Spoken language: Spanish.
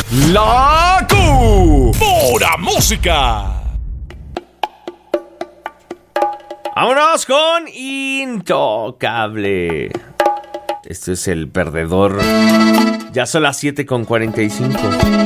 La Pura Música. Vámonos con Intocable. Este es el perdedor. Ya son las 7:45.